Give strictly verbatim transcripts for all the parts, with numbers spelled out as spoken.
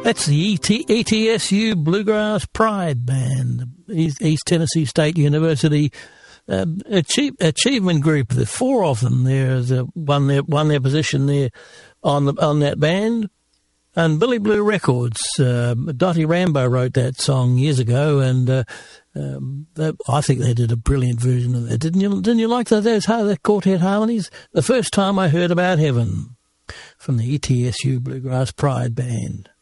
That's the E T, E T S U Bluegrass Pride Band, East, East Tennessee State University uh, achieve, Achievement Group. There's four of them. There's uh, won their won their position there on the on that band. And Billy Blue Records. Uh, Dottie Rambo wrote that song years ago, and uh, um, they, I think they did a brilliant version of that. Didn't you? Didn't you like that? Those the quartet harmonies? The first time I heard about Heaven from the E T S U Bluegrass Pride Band.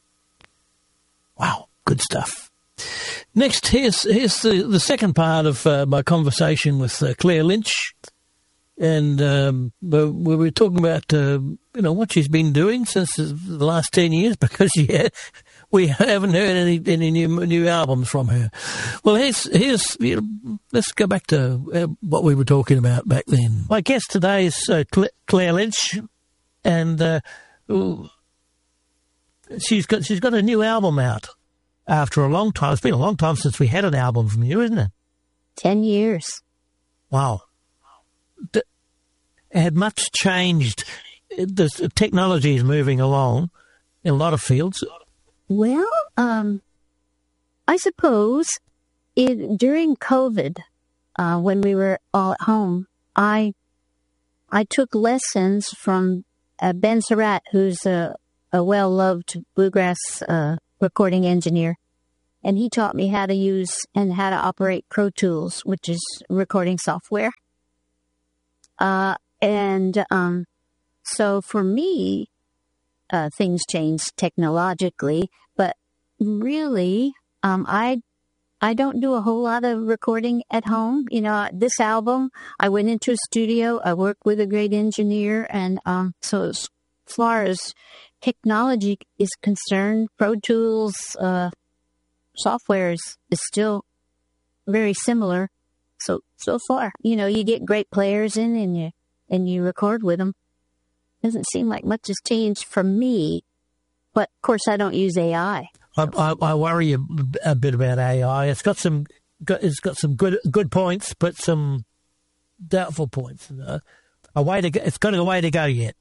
Wow, good stuff. Next, here's here's the, the second part of uh, my conversation with uh, Claire Lynch, and um, we were talking about uh, you know what she's been doing since the last ten years, because yeah, we haven't heard any any new new albums from her. Well, here's here's you know, let's go back to uh, what we were talking about back then. My guest today is uh, Claire Lynch, and uh, she's got she's got a new album out after a long time. It's been a long time since we had an album from you, isn't it? Ten years. Wow. D- had much changed. The technology is moving along in a lot of fields. Well, um, I suppose it, during COVID, uh, when we were all at home, I I took lessons from uh, Ben Surratt, who's a, a well-loved bluegrass uh, recording engineer, and he taught me how to use and how to operate Pro Tools, which is recording software. Uh, and um, so for me, uh, things changed technologically, but really, um, I I don't do a whole lot of recording at home. You know, this album, I went into a studio, I worked with a great engineer, and um, so as far as technology is concerned, Pro Tools uh, software is, is still very similar. So so far, you know, you get great players in and you and you record with them. Doesn't seem like much has changed for me, but of course I don't use A I. I, I, I worry a, a bit about A I. It's got some, got, it's got some good good points, but some doubtful points. Uh, a way to go, it's got a way to go yet.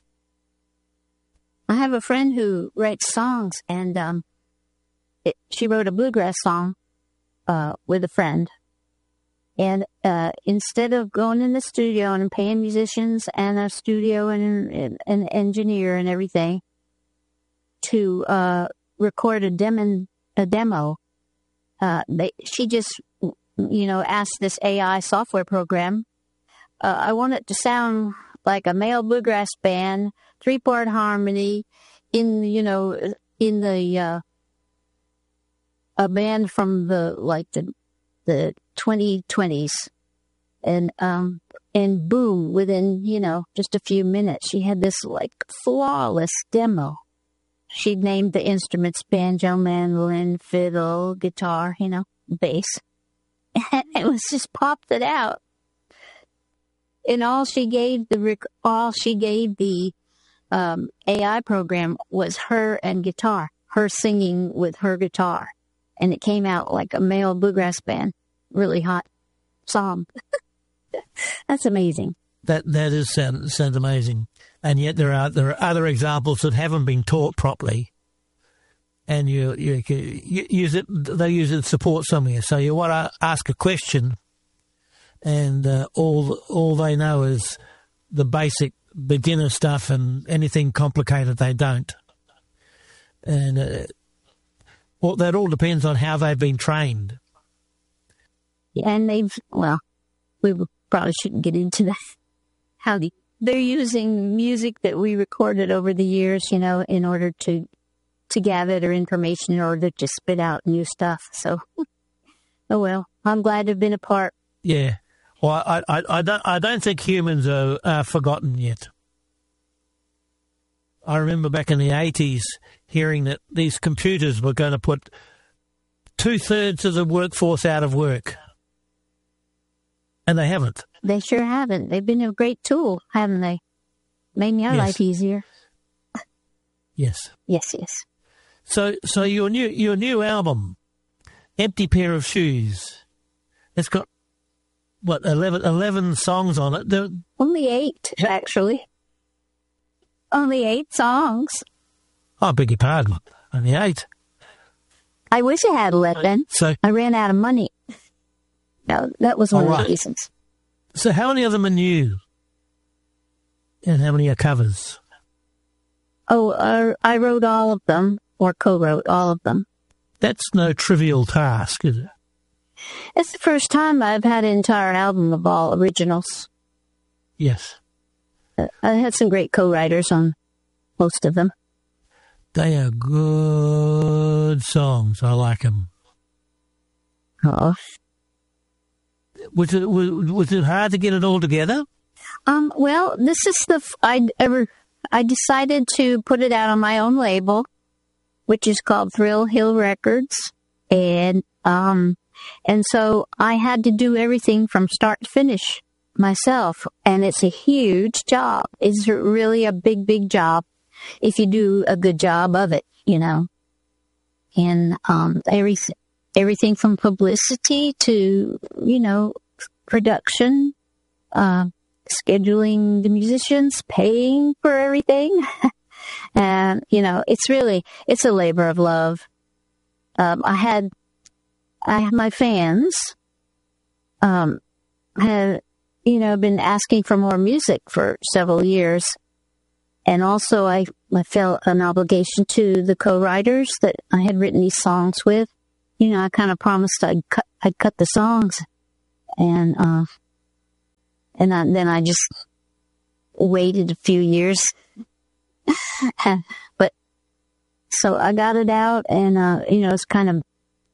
I have a friend who writes songs, and um, it, she wrote a bluegrass song uh, with a friend. And uh, instead of going in the studio and paying musicians and a studio and, and an engineer and everything to uh, record a demo, a demo, uh, they, she just, you know, asked this A I software program. Uh, I want it to sound like a male bluegrass band, three-part harmony, in you know, in the uh, a band from the like the the twenty twenties, and um and boom, within you know just a few minutes, she had this like flawless demo. She named the instruments banjo, mandolin, fiddle, guitar, you know, bass, and it was just popped it out. And all she gave the rec- all she gave the um, A I program was her and guitar, her singing with her guitar, and it came out like a male bluegrass band. Really hot song. That's amazing. That that is sound, sounds amazing, and yet there are there are other examples that haven't been taught properly, and you you, you use it. They use it to support somewhere. So you want to ask a question, and uh, all all they know is the basic beginner stuff, and anything complicated they don't. And uh, well, that all depends on how they've been trained. And they've, well, we probably shouldn't get into that. How the, they're using music that we recorded over the years, you know, in order to to gather their information, in order to spit out new stuff. So, oh well, I'm glad to have been a part. Yeah. Well, I, I, I don't I don't think humans are, are forgotten yet. I remember back in the eighties hearing that these computers were going to put two-thirds of the workforce out of work. And they haven't. They sure haven't. They've been a great tool, haven't they? Made our yes. life easier. Yes. Yes, yes. So so your new your new album, Empty Pair of Shoes, it's got, what, eleven, eleven songs on it? They're, Only eight, actually. Only eight songs. Oh, I beg your pardon. Only eight. I wish I had let then. So, I ran out of money. No, that was one All of right. the reasons. so how many of them are new? And how many are covers? Oh, uh, I wrote all of them, or co-wrote all of them. That's no trivial task, is it? It's the first time I've had an entire album of all originals. Yes. Uh, I had some great co-writers on most of them. They are good songs. I like them. Oh. Was it, was, was it hard to get it all together? Um, well, this is the, f- I ever, I decided to put it out on my own label, which is called Thrill Hill Records. And, um, and so I had to do everything from start to finish myself. And it's a huge job. It's really a big, big job if you do a good job of it, you know. And, um, everything, everything from publicity to, you know, production, uh, scheduling the musicians, paying for everything. And, you know, it's really, it's a labor of love. Um, I had, I had my fans, um, had, you know, been asking for more music for several years. And also I, I felt an obligation to the co-writers that I had written these songs with. You know, I kind of promised I'd cut, I'd cut the songs. And, uh, and I, then I just waited a few years. But, so I got it out and, uh, you know, it's kind of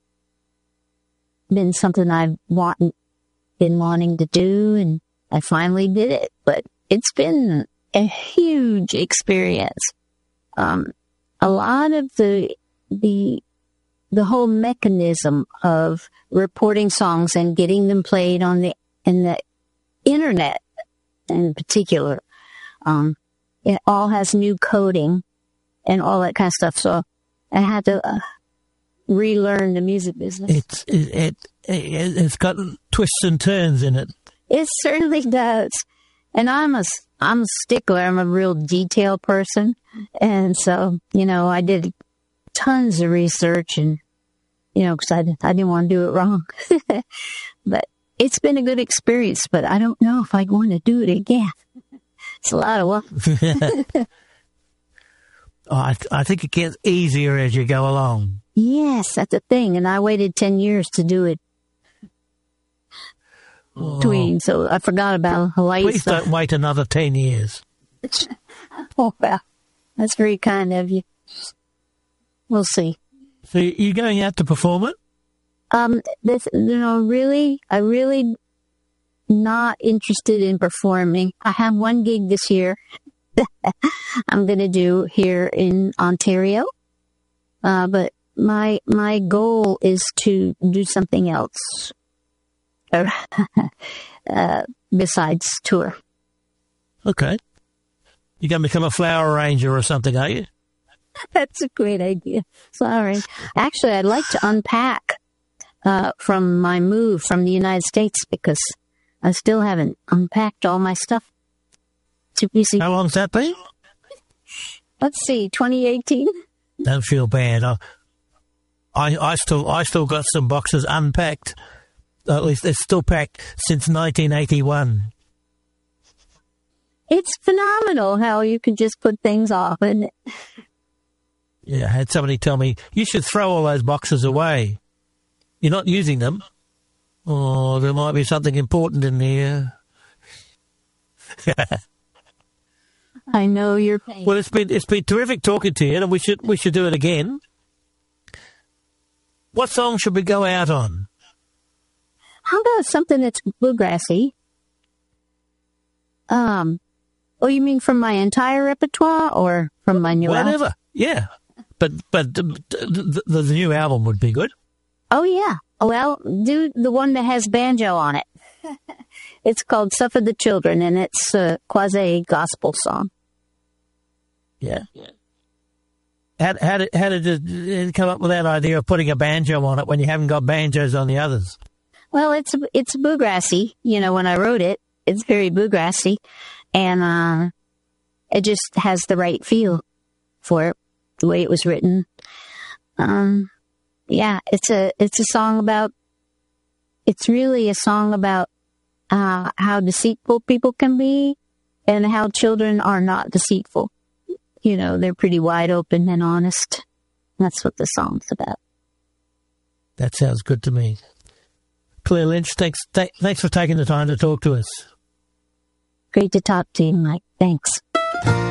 been something I've want, been wanting to do, and I finally did it. But it's been a huge experience. Um, a lot of the, the, the whole mechanism of reporting songs and getting them played on the, in the internet in particular, um, it all has new coding and all that kind of stuff. So I had to uh, relearn the music business. It's, it, it, it, it's got twists and turns in it. It certainly does. And I'm a, I'm a stickler. I'm a real detail person. And so, you know, I did tons of research and, you know, because I, I didn't want to do it wrong. But it's been a good experience, but I don't know if I'd want to do it again. It's a lot of work. Oh, I, I think it gets easier as you go along. Yes, that's the thing. And I waited ten years to do it. Oh. Between, so I forgot about Hawaii Please stuff. don't wait another ten years. Oh, well, that's very kind of you. We'll see. So you're going out to perform it? Um, this, you know, really, I really not interested in performing. I have one gig this year. I'm going to do here in Ontario. Uh, but my, my goal is to do something else, uh, besides tour. Okay. You're going to become a flower arranger or something, are you? That's a great idea. Sorry. Actually, I'd like to unpack, uh, from my move from the United States because I still haven't unpacked all my stuff. Too busy. How long's that been? Let's see, twenty eighteen. Don't feel bad. I, I, I still, I still got some boxes unpacked. At least they're still packed since nineteen eighty-one. It's phenomenal how you can just put things off, isn't it? Yeah, I had somebody tell me, you should throw all those boxes away. You're not using them. Oh, there might be something important in there. I know your pain. Well, it's been it's been terrific talking to you, and we should we should do it again. What song should we go out on? How about something that's bluegrassy? Um, oh, you mean from my entire repertoire or from my new album? Whatever. Yeah, but but the, the, the new album would be good. Oh yeah. Well, do the one that has banjo on it. It's called "Suffer the Children," and it's a quasi gospel song. Yeah. How, how, did, how did it come up with that idea of putting a banjo on it when you haven't got banjos on the others? Well, it's it's bluegrassy. You know, when I wrote it, it's very bluegrassy, and uh, it just has the right feel for it, the way it was written. Um, yeah, it's a it's a song about. It's really a song about uh, how deceitful people can be, and how children are not deceitful. You know, they're pretty wide open and honest. That's what the song's about. That sounds good to me. Claire Lynch, thanks, th- thanks for taking the time to talk to us. Great to talk to you, Mike. Thanks.